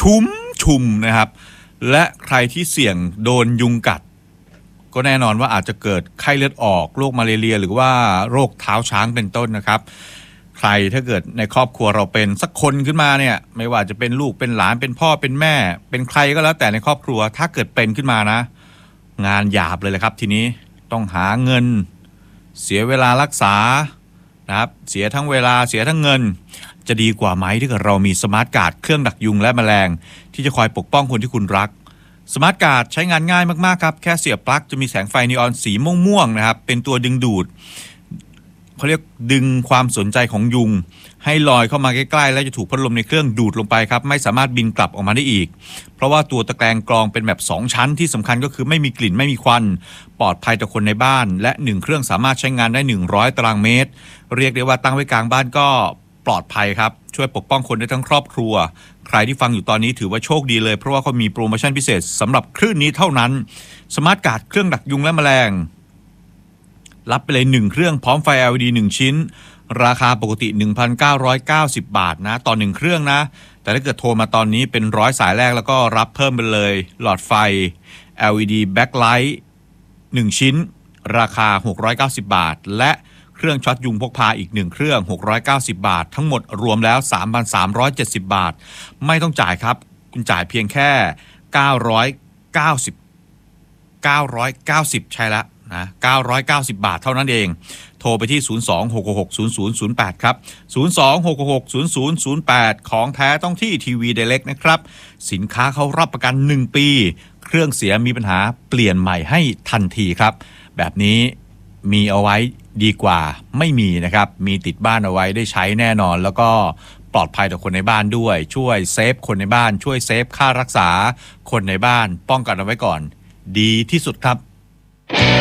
ชุมนะครับและใครที่เสี่ยงโดนยุงกัดก็แน่นอนว่าอาจจะเกิดไข้เลือดออกโรคมาเลเรียหรือว่าโรคเท้าช้างเป็นต้นนะครับใครถ้าเกิดในครอบครัวเราเป็นสักคนขึ้นมาเนี่ยไม่ว่าจะเป็นลูกเป็นหลานเป็นพ่อเป็นแม่เป็นใครก็แล้วแต่ในครอบครัวถ้าเกิดเป็นขึ้นมานะงานหยาบเลยแหละครับทีนี้ต้องหาเงินเสียเวลารักษานะครับเสียทั้งเวลาเสียทั้งเงินจะดีกว่าไหมถ้าเกิดเรามีสมาร์ทการ์ดเครื่องดักยุงและแมลงที่จะคอยปกป้องคนที่คุณรักสมาร์ทการ์ดใช้งานง่ายมากๆครับแค่เสียบปลั๊กจะมีแสงไฟนีออนสีม่วงๆนะครับเป็นตัวดึงดูดเขาเรียกดึงความสนใจของยุงให้ลอยเข้ามาใกล้ๆแล้วจะถูกพัดลมในเครื่องดูดลงไปครับไม่สามารถบินกลับออกมาได้อีกเพราะว่าตัวตะแกรงกรองเป็นแบบ2ชั้นที่สำคัญก็คือไม่มีกลิ่นไม่มีควันปลอดภัยต่อคนในบ้านและ1เครื่องสามารถใช้งานได้100ตารางเมตรเรียกได้ว่าตั้งไว้กลางบ้านก็ปลอดภัยครับช่วยปกป้องคนได้ทั้งครอบครัวใครที่ฟังอยู่ตอนนี้ถือว่าโชคดีเลยเพราะว่าเขามีโปรโมชั่นพิเศษสำหรับคลื่นนี้เท่านั้นสมาร์ทการ์ดเครื่องดักยุงและแมลงรับไปเลย1เครื่องพร้อมไฟ LED 1ชิ้นราคาปกติ 1,990 บาทนะต่อ1เครื่องนะแต่ถ้าเกิดโทรมาตอนนี้เป็น100สายแรกแล้วก็รับเพิ่มไปเลยหลอดไฟ LED backlight 1ชิ้นราคา690บาทและเครื่องช็อตยุงพกพาอีก1เครื่อง690บาททั้งหมดรวมแล้ว 3,370 บาทไม่ต้องจ่ายครับคุณจ่ายเพียงแค่990ใช่ละนะ990บาทเท่านั้นเองโทรไปที่02-666-0008ครับ02-666-0008ของแท้ต้องที่ทีวีไดเรกนะครับสินค้าเขารับประกัน1ปีเครื่องเสียมีปัญหาเปลี่ยนใหม่ให้ทันทีครับแบบนี้มีเอาไว้ดีกว่าไม่มีนะครับมีติดบ้านเอาไว้ได้ใช้แน่นอนแล้วก็ปลอดภัยต่อคนในบ้านด้วยช่วยเซฟคนในบ้านช่วยเซฟค่ารักษาคนในบ้านป้องกันเอาไว้ก่อนดีที่สุดครับ